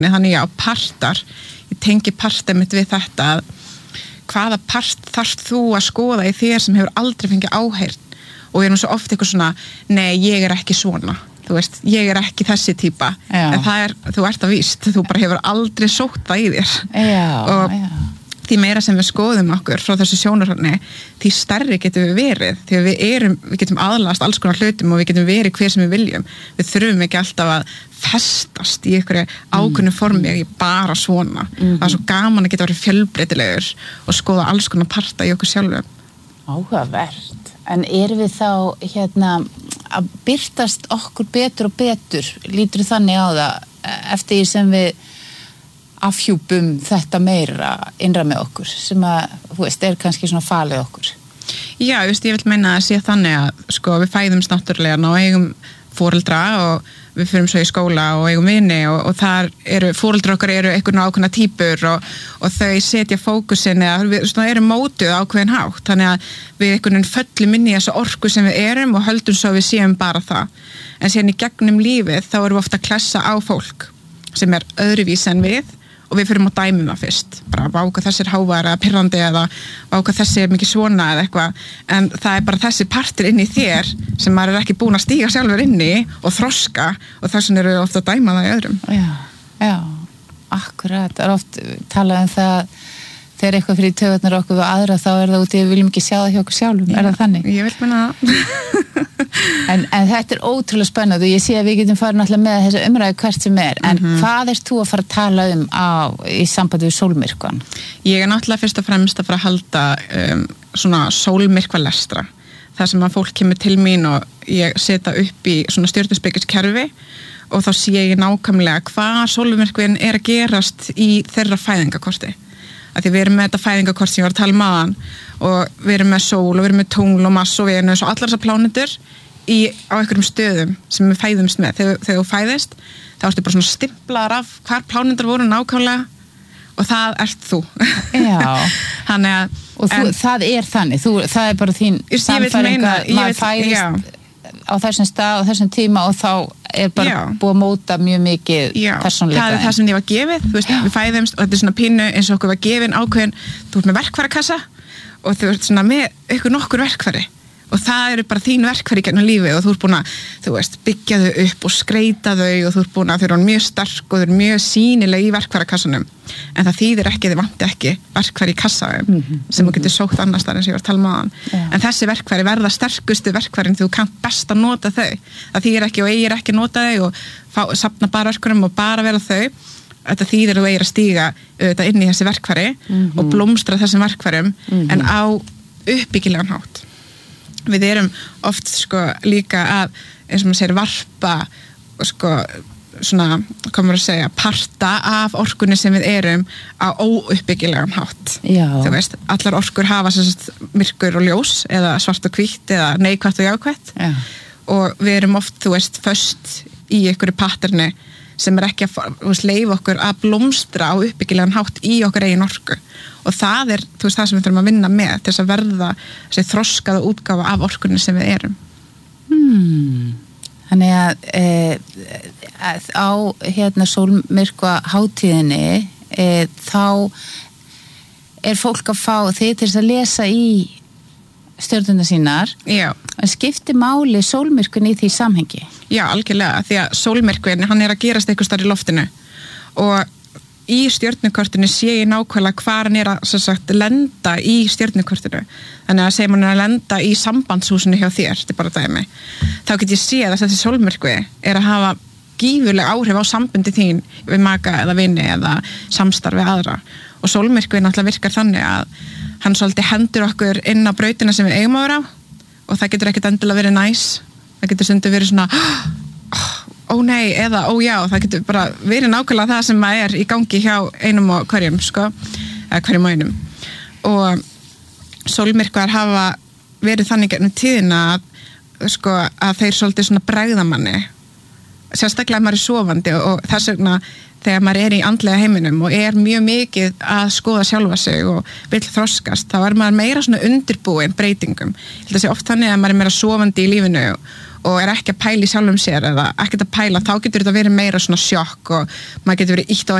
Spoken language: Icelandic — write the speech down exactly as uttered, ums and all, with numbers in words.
þannig að partar, ég tengi partið mitt við þetta að hvaða part þarft þú að skoða í þér sem hefur aldrei fengið áheyrn og við erum svo oft eitthvað svona, nei, ég er ekki svona, þú veist, ég er ekki þessi típa, já. En það er, þú ert að víst, þú bara hefur aldrei sótt það í þér já, og já. Því meira sem við skoðum okkur frá þessu sjónarhorni, því stærri getum við verið, því að við erum, við getum aðlast alls konar hlutum og við getum verið hver sem við viljum, við þurfum ekki alltaf að festast í einhverju ákveðnu formi í bara svona, mm-hmm. það er svo gaman að geta verið fjölbreytilegur og skoða alls konar parta í okkur sjálfum. Áhugavert, en erum við þá hérna að birtast okkur betur og betur, lítur þannig á það eftir því sem við afhjúpum þetta meira innra með okkur sem að, þú veist, er kannski svona falið okkur. Já, just, ég vil meina að sé þannig að sko, við fæðumst náttúrulega og eigum foreldra og við fyrum svo í skóla og eigum vini og, og þar eru, foreldrar okkar eru einhvern ákveðna típur og, og þau setja fókusin eða við svona, erum mótuð ákveðin hátt, þannig að við einhvern veginn föllum inn í þessu orku sem við erum og höldum svo við séum bara það. En síðan í gegnum lífið þá erum við ofta að klessa á fólk sem er öðruvís en við og við fyrir að dæmum það fyrst, bara váka þessi er hávar eða pirrandi eða váka þessi er mikið svona eða eitthvað, en það er bara þessi partur inn í þér sem maður er ekki búin að stíga sjálfur inn í og þroska og þess vegna eru við ofta að dæma það í öðrum. Já, já, akkurat, það er oft talað um það þegar eitthvað fyrir taugarnar okkur og aðra þá er það út í við viljum ekki sjá það hjá okkur sjálfum, er það þannig? Ég vil meina það. en, en þetta er ótrúlega spennandi og ég sé að við getum farið náttúrulega með þessu umræðu hvert sem er, en mm-hmm. hvað ert þú að fara að tala um á, í sambandi við sólmyrkvan? Ég er náttúrulega fyrst og fremst að fara að halda um, svona sólmyrkvalestra, þar sem að fólk kemur til mín og ég setja upp í svona stjörnuspekiskerfi og þá sé ég nákvæmlega hvað sólmyrkvin er að gerast í þeirra fæðingakorti. Að því við erum með þetta fæðingakort sem ég var að tala um áðan og við erum með sól og við erum með tungl og Mars og Venus og allar þessar plánetur í, á einhverjum stöðum sem við fæðumst með. Þegar, þegar þú fæðist þá ertu bara svona stimplaðar af hvar plánetur voru nákvæmlega og það ert þú. Já. Þannig að og þú, en, það er þannig, þú, það er bara þín sannfæring að maður fæðist já. Á þessum stað og þessum tíma og þá er bara já. Búið að móta mjög mikið persónuleika. Það er það sem ég var gefið, þú veist, já. Við fæðumst og þetta er svona pínu eins og okkur var gefin ákveðin, þú ert með verkfærakassa og þú ert svona með ykkur nokkur verkfæri og það eru bara þín verkfæri gegnum lífið og þú ert búin að, þú veist, byggja þau upp og skreita þau og þú ert búin að þau eru mjög sterk og þau eru mjög sýnileg í verkfærakassanum en það þýðir ekki, þið vanti ekki verkfæri í kassaðum mm-hmm. sem þú getur sótt annars þar eins og ég var að tala um áðan yeah. en þessi verkfæri verða sterkustu verkfærin þú kannt best að nota þau það þýðir ekki og eigir ekki að nota þau og fá, safna bara verkfærum og bara vera þau þetta þýðir að þú eigir að stíga auðvitað inn í þessi verkfæri mm-hmm. og blómstra þessum verkfærum mm-hmm. en á uppbyggilegan hátt við erum oft sko líka að eins og maður segir varpa sko svona, komur að segja, parta af orkunni sem við erum á óuppbyggilegan hátt. Já. Þú veist, allar orkur hafa sérst myrkur og ljós eða svart og hvítt eða neikvætt og jákvætt. Já. Og við erum oft, þú veist, föst í einhverju patterni sem er ekki að veist, leyfa okkur að blómstra á uppbyggilegan hátt í okkar eigin orku. Og það er, þú veist, það sem við þurfum að vinna með til þess að verða þessi þroskaða útgáfa af orkunni sem við erum. Hmm. Þannig að, e, að á hérna sólmyrkva hátíðinni e, þá er fólk að fá þig til þess að lesa í stjörnurnar sínar. Já. En skiptir máli sólmyrkvin í því samhengi? Já, algjörlega, því að sólmyrkvin, hann er að gerast einhvers staðar í loftinu og í stjörnukortinu sé ég nákvæmlega hvar hann er að sem sagt, lenda í stjörnukortinu. Þannig að segjum hann er að lenda í sambandshúsinu hjá þér, þetta er bara dæmi. Þá get ég séð að þessi sólmyrkvi er að hafa gífurleg áhrif á sambandi þín við maka eða vini eða samstarfi aðra. Og sólmyrkvi náttúrulega virkar þannig að hann svolítið hendur okkur inn á brautina sem við eigum að vera á og það getur ekkert endilega verið næs. Það getur stundum verið svona ó nei, eða ó já, það getur bara verið nákvæmlega það sem maður er í gangi hjá einum og hverjum, sko, eða hverjum og einum. Og sólmyrkvar hafa verið þannig gennum tíðina að, sko, að þeir svolítið svona bregða manni, sérstaklega maður er sofandi og, og þess vegna þegar maður er í andlega heiminum og er mjög mikið að skoða sjálfa sig og vill þroskast, þá er maður meira svona undirbúin breytingum. Ég held að sé oft þannig að maður er meira sofandi í lífinu og, og er ekki að pæla í sjálfum sér eða ekkert að pæla, þá getur þetta verið meira svona sjokk og maður getur verið ítt á